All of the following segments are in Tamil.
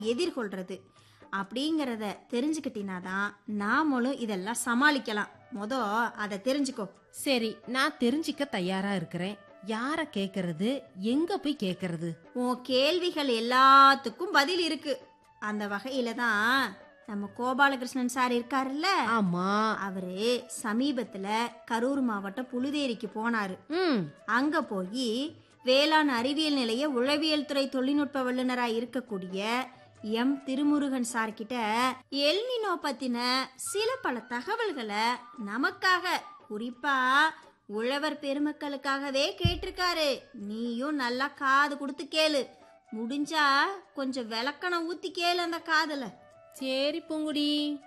எதிர்கொள்றது அப்படிங்கிறத தெரிஞ்சுக்கிட்டினாதான் நாமளும் இதெல்லாம் சமாளிக்கலாம். அதை தெரிஞ்சுக்கோ. சரி, நான் தெரிஞ்சிக்க தயாரா இருக்கிறேன். யார கேக்குறது, எங்க போய் கேக்குறது? உன் கேள்விகள் எல்லாத்துக்கும் பதில் இருக்கு. அந்த வகையில தான் நம்ம கோபாலகிருஷ்ணன் சார் இருக்காருல்ல, ஆமா, அவரு சமீபத்துல கரூர் மாவட்டம் புழுதேரிக்கு போனாரு. அங்க போய் வேளாண் அறிவியல் நிலைய உளவியல் துறை தொழில்நுட்ப வல்லுநரா இருக்கக்கூடிய எம் திருமுருகன் சார் கிட்ட எல்னினோ பத்தின சில பல தகவல்களை நமக்காக, குறிப்பா உழவர் பெருமக்களுக்காகவே கேட்டிருக்காரு. நீயும் நல்லா காது கொடுத்து கேளு. முடிஞ்சா கொஞ்சம் விளக்கணம் ஊத்தி கேளு அந்த காதுல. சரி பூங்குடி.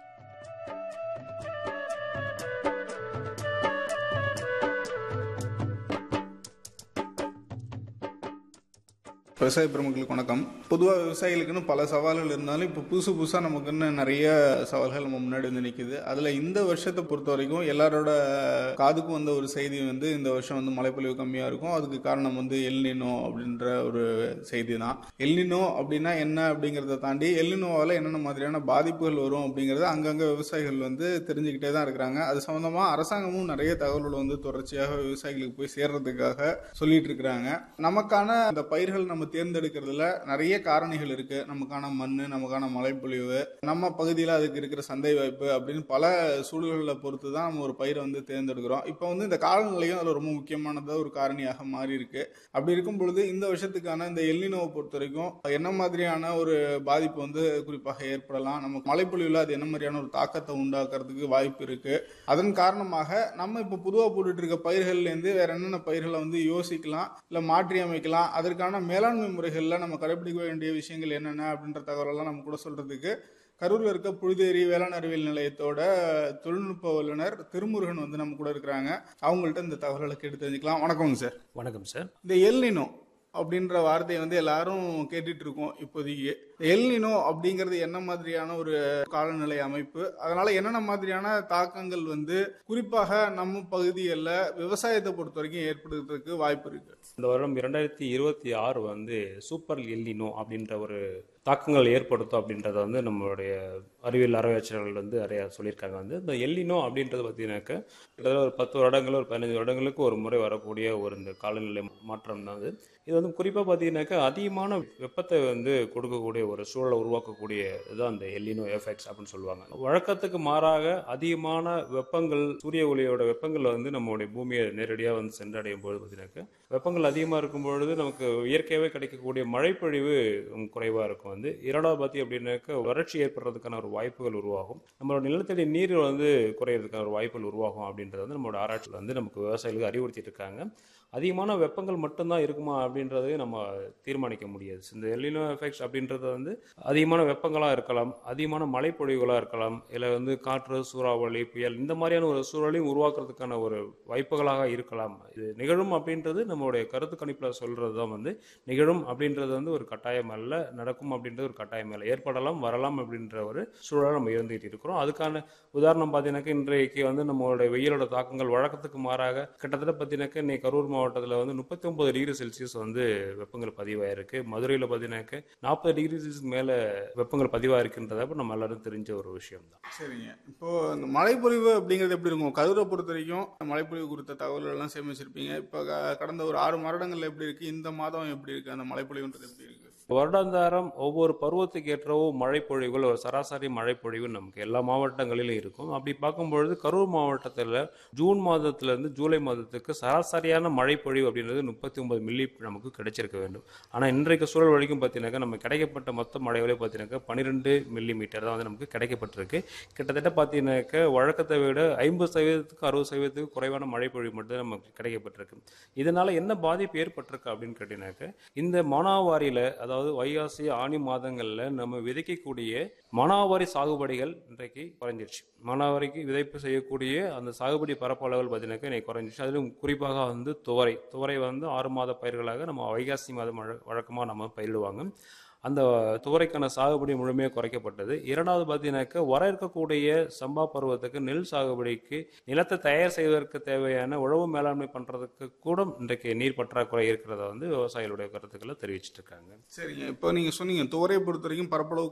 விவசாய பெருமக்களுக்கு வணக்கம். பொதுவாக விவசாயிகளுக்குன்னு பல சவால்கள் இருந்தாலும் இப்போ புதுசாக நமக்குன்னு நிறைய சவால்கள் நம்ம முன்னாடி வந்து நிற்குது. அதில் இந்த வருஷத்தை பொறுத்த வரைக்கும் எல்லாரோட காதுக்கும் வந்த ஒரு செய்தி வந்து இந்த வருஷம் வந்து மழைப்பொழிவு கம்மியாக இருக்கும். அதுக்கு காரணம் வந்து எல்னினோ அப்படின்ற ஒரு செய்தி தான். எல்னினோ அப்படின்னா என்ன அப்படிங்கிறத தாண்டி எல்னினோவால் என்னென்ன மாதிரியான பாதிப்புகள் வரும் அப்படிங்கிறத அங்கங்கே விவசாயிகள் வந்து தெரிஞ்சுக்கிட்டே தான் இருக்கிறாங்க. அது சம்மந்தமாக அரசாங்கமும் நிறைய தகவல்களை வந்து தொடர்ச்சியாக விவசாயிகளுக்கு போய் சேர்றதுக்காக சொல்லிட்டு இருக்கிறாங்க. நமக்கான அந்த பயிர்கள் நம்ம தேர்ந்தெடுக்கிறதுல நிறைய காரணிகள் இருக்கு. நமக்கான மண், நமக்கான மழைப்பொழிவு, நம்ம பகுதியில் அதுக்கு இருக்கிற சந்தை வாய்ப்பு அப்படின்னு பல சூழல்களை பொறுத்து தான் நம்ம ஒரு பயிரை வந்து தேர்ந்தெடுக்கிறோம். இப்போ வந்து இந்த காலநிலையும் அதில் ரொம்ப முக்கியமானதாக ஒரு காரணியாக மாறி இருக்கு. அப்படி இருக்கும் பொழுது இந்த வருஷத்துக்கான இந்த எல்னினோவை பொறுத்த வரைக்கும் என்ன மாதிரியான ஒரு பாதிப்பு வந்து குறிப்பாக ஏற்படலாம், நமக்கு மழைப்பொழிவில் அது என்ன மாதிரியான ஒரு தாக்கத்தை உண்டாக்குறதுக்கு வாய்ப்பு இருக்கு, அதன் காரணமாக நம்ம இப்போ பொதுவாக போட்டுட்டு இருக்க பயிர்கள்லேருந்து வேற என்னென்ன பயிர்களை வந்து யோசிக்கலாம், இல்லை மாற்றி அமைக்கலாம், அதற்கான மேலாண்மை முறைகளில் நம்ம கடைபிடிக்க வேண்டிய விஷயங்கள் என்னென்ன அப்படின்ற தகவலெல்லாம் நம்ம கூட சொல்றதுக்கு கரூர்ல இருக்க புழுதேரி வேளாண் அறிவியல் நிலையத்தோட தொழில்நுட்ப வல்லுநர் திருமுருகன் வந்து நம்ம கூட இருக்கிறாங்க. அவங்கள்ட்ட இந்த தகவல்களை கேட்டு தெரிஞ்சுக்கலாம். வணக்கங்க சார். வணக்கம் சார். இந்த எல்னினோ அப்படின்ற வார்த்தையை வந்து எல்லாரும் கேட்டுட்டு இருக்கோம். இப்போதைக்கு எல்னினோ அப்படிங்கிறது என்ன மாதிரியான ஒரு காலநிலை அமைப்பு, அதனால என்னென்ன மாதிரியான தாக்கங்கள் வந்து குறிப்பாக நம்ம பகுதிகளில் விவசாயத்தை பொறுத்த வரைக்கும் ஏற்படுறதுக்கு வாய்ப்பு இருக்கு? இந்த வருடம் 2026 வந்து சூப்பர் எல்னினோ அப்படின்ற ஒரு தாக்கங்கள் ஏற்படுத்தும் அப்படின்றத வந்து நம்மளுடைய அறிவியல் ஆராய்ச்சியாளர்கள் வந்து நிறைய சொல்லியிருக்காங்க. வந்து இந்த எல்னினோ அப்படின்றது பார்த்தீங்கன்னாக்க கிட்டத்தட்ட ஒரு 10 வருடங்கள், ஒரு 15 வருடங்களுக்கு ஒரு முறை வரக்கூடிய ஒரு இந்த காலநிலை மாற்றம் தான். இது வந்து குறிப்பாக பார்த்தீங்கன்னாக்கா அதிகமான வெப்பத்தை வந்து கொடுக்கக்கூடிய ஒரு சூழலை உருவாக்கக்கூடிய இதுதான் அந்த எல்னினோ எஃபெக்ட்ஸ் அப்படின்னு சொல்லுவாங்க. வழக்கத்துக்கு மாறாக அதிகமான வெப்பங்கள், சூரிய ஒளியோட வெப்பங்கள் வந்து நம்மளுடைய பூமியை நேரடியாக வந்து சென்றடையும் பொழுது பார்த்தீங்கன்னாக்கா வெப்பங்கள் அதிகமாக இருக்கும் பொழுது நமக்கு இயற்கையாகவே கிடைக்கக்கூடிய மழைப்பொழிவு குறைவாக இருக்கும். வந்து இரண்டாவது பார்த்தி அப்படின்னாக்க வறட்சி ஏற்படுறதுக்கான ஒரு வாய்ப்புகள் உருவாகும். நம்மளோட நிலத்தடி நீர் வந்து குறையிறதுக்கான ஒரு வாய்ப்புகள் உருவாகும் அப்படின்றது வந்து நம்மளோட ஆராய்ச்சியில் வந்து நமக்கு விவசாயிகளுக்கு அறிவுறுத்திட்டு இருக்காங்க. அதிகமான வெப்பங்கள் மட்டும்தான் இருக்குமா அப்படின்றதையும் நம்ம தீர்மானிக்க முடியாது. இந்த எல்னினோ எஃபெக்ட்ஸ் அப்படின்றது வந்து அதிகமான வெப்பங்களாக இருக்கலாம், அதிகமான மழைப்பொழிவுகளாக இருக்கலாம், இல்லை வந்து காற்று, சூறாவளி, புயல் இந்த மாதிரியான ஒரு சூழலையும் உருவாக்குறதுக்கான ஒரு வாய்ப்புகளாக இருக்கலாம். இது நிகழும் அப்படின்றது நம்மளுடைய கருத்து கணிப்பில் சொல்றது தான். வந்து நிகழும் அப்படின்றது வந்து ஒரு கட்டாயம் அல்ல, நடக்கும் அப்படின்றது ஒரு கட்டாயம் அல்ல, ஏற்படலாம், வரலாம் அப்படின்ற ஒரு சூழலை நம்ம இருந்துகிட்டு இருக்கிறோம். அதுக்கான உதாரணம் பார்த்தீங்கன்னாக்கா இன்றைக்கு வந்து நம்மளுடைய வெயிலோட தாக்கங்கள் வழக்கத்துக்கு மாறாக கிட்டத்தட்ட பார்த்தீங்கன்னாக்கா இன்னைக்கு கரூர் மாவட்டத்தில் வந்து 39 டிகிரி செல்சியஸ் வந்து வெப்பங்கள் பதிவாயிருக்கு. மதுரையில் பார்த்தீங்கன்னாக்க 40 டிகிரி செல்சியஸ் மேலே வெப்பங்கள் பதிவாயிருக்குன்றத நம்ம எல்லாரும் தெரிஞ்ச ஒரு விஷயம் தான். சரிங்க. இப்போ இந்த மழைப்பொழிவு அப்படிங்கிறது எப்படி இருக்கும்? கரூரை பொறுத்த வரைக்கும் மழைப்பொழிவு குறித்த தகவல்கள் எல்லாம் சேமிச்சிருப்பீங்க. இப்போ கடந்த ஒரு 6 வருடங்கள்ல எப்படி இருக்கு, இந்த மாதம் எப்படி இருக்கு, அந்த மழைப்பொழிவுன்றது எப்படி இருக்கு? வருடாந்தாரம் ஒவ்வொரு பருவத்துக்கு ஏற்றவோ மழைப்பொழிவுகள், ஒரு சராசரி மழைப்பொழிவு நமக்கு எல்லா மாவட்டங்களிலும் இருக்கும். அப்படி பார்க்கும்பொழுது கரூர் மாவட்டத்தில் ஜூன் மாதத்திலிருந்து ஜூலை மாதத்துக்கு சராசரியான மழைப்பொழிவு அப்படின்றது 39 மில்லி நமக்கு கிடைச்சிருக்க வேண்டும். ஆனால் இன்றைக்கு சூழல் வரைக்கும் பார்த்தீங்கன்னாக்கா நம்ம கிடைக்கப்பட்ட மொத்த மழைகளே பார்த்தீங்கன்னாக்கா 12 மில்லி மீட்டர் தான் வந்து நமக்கு கிடைக்கப்பட்டிருக்கு. கிட்டத்தட்ட பார்த்தீங்கன்னாக்கா வழக்கத்தை விட 50% 60% குறைவான மழைப்பொழிவு மட்டும் நமக்கு கிடைக்கப்பட்டிருக்கு. இதனால என்ன பாதிப்பு ஏற்பட்டிருக்கு அப்படின்னு கேட்டீங்கன்னாக்கா இந்த மானாவாரியில், அதாவது வைகாசி ஆனி மாதங்கள்ல நம்ம விதைக்கக்கூடிய மானாவாரி சாகுபடிகள் இன்றைக்கு குறைஞ்சிருச்சு. மானாவாரிக்கு விதைப்பு செய்யக்கூடிய அந்த சாகுபடி பரப்பளவுகள் பார்த்தீங்கன்னாக்கா இன்னைக்கு குறைஞ்சிருச்சு. அதிலும் குறிப்பாக வந்து துவரை வந்து 6 மாத பயிர்களாக நம்ம வைகாசி மாதம் வழக்கமாக நம்ம பயிரிடுவாங்க. அந்த துவரைக்கான சாகுபடி முழுமையாக குறைக்கப்பட்டது. இரண்டாவது பார்த்தீங்கன்னாக்க வர இருக்கக்கூடிய சம்பா பருவத்துக்கு நெல் சாகுபடிக்கு நிலத்தை தயார் செய்வதற்கு தேவையான உழவு மேலாண்மை பண்ணுறதுக்கு கூட இன்றைக்கு நீர் பற்றாக்குறை இருக்கிறத வந்து விவசாயிகளுடைய கருத்துக்களை தெரிவிச்சிட்டு இருக்காங்க. சரிங்க. இப்போ நீங்கள் சொன்னீங்க துவரையை பொறுத்த வரைக்கும் பரப்பளவு